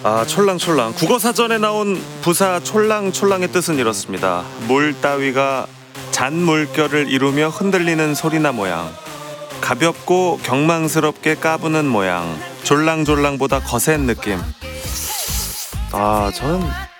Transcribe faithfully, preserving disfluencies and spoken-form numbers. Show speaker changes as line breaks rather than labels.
아, 촐랑촐랑. 국어사전에 나온 부사 촐랑촐랑의 뜻은 이렇습니다. 물 따위가 잔 물결을 이루며 흔들리는 소리나 모양. 가볍고 경망스럽게 까부는 모양. 졸랑졸랑보다 거센 느낌. 아, 저는